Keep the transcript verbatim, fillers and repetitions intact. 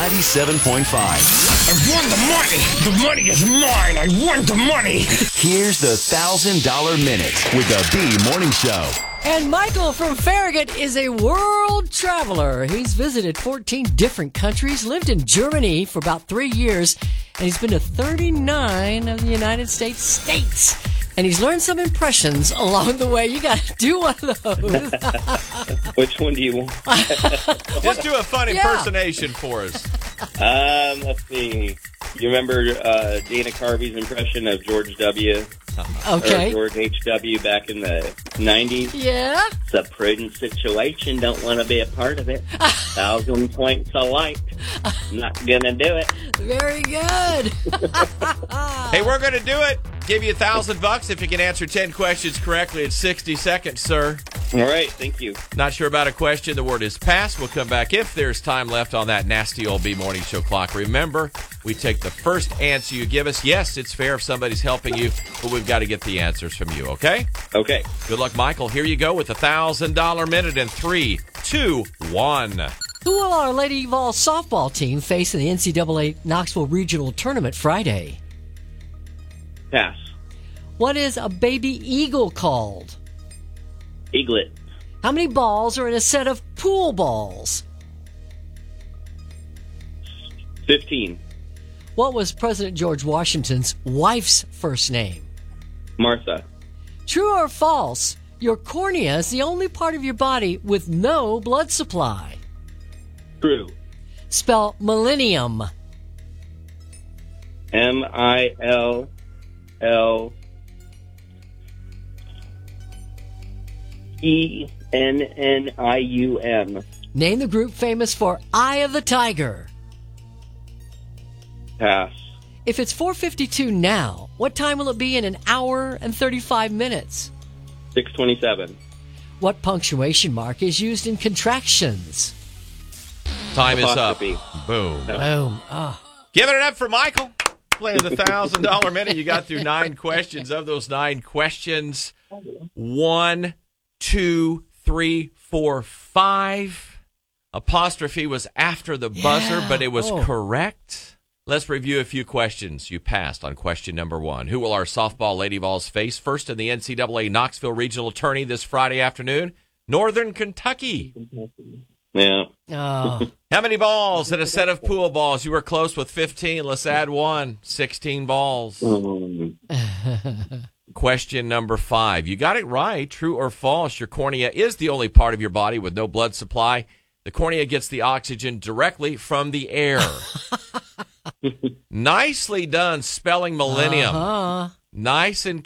ninety-seven point five. I won the money. The money is mine. I won the money. Here's the one thousand dollar Minute with the B Morning Show. And Michael from Farragut is a world traveler. He's visited fourteen different countries, lived in Germany for about three years, and he's been to thirty-nine of the United States states. And he's learned some impressions along the way. You got to do one of those. Which one do you want? Just do a fun Yeah. impersonation for us. Um, let's see. You remember uh, Dana Carvey's impression of George W. Okay. Or George H W back in the nineties? Yeah. It's a prudent situation. Don't want to be a part of it. Thousand points a light. Not gonna do it. Very good. Hey, we're going to do it. Give you a thousand bucks if you can answer ten questions correctly in sixty seconds, sir. All right, thank you. Not sure about a question. The word is pass. We'll come back if there's time left on that nasty old B Morning Show clock. Remember, we take the first answer you give us. Yes, it's fair if somebody's helping you, but we've got to get the answers from you, okay? Okay. Good luck, Michael. Here you go with a one thousand dollar Minute in three, two, one. Who will our Lady Vol softball team face in the N C double A Knoxville Regional Tournament Friday? Pass. What is a baby eagle called? Eaglet. How many balls are in a set of pool balls? Fifteen. What was President George Washington's wife's first name? Martha. True or false? Your cornea is the only part of your body with no blood supply. True. Spell millennium. M I L L E N N I U M. Name the group famous for Eye of the Tiger. Pass. If it's four fifty-two now, what time will it be in an hour and thirty-five minutes? six twenty-seven. What punctuation mark is used in contractions? Time is Apostrophe. up. Boom. Boom. Ah. Giving it up for Michael. Playing the one thousand dollar Minute. You got through nine questions. Of those nine questions, one, two, three, four, five. Apostrophe was after the buzzer, Yeah. but it was Oh. correct. Let's review a few questions. You passed on question number one. Who will our softball Lady Vols face first in the N C double A Knoxville Regional Tourney this Friday afternoon? Northern Kentucky. Yeah. Oh. How many balls in a set of pool balls? You were close with fifteen. Let's add one. sixteen balls. Um, Question number five. You got it right. True or false? Your cornea is the only part of your body with no blood supply. The cornea gets the oxygen directly from the air. Nicely done spelling millennium. Uh-huh. Nice and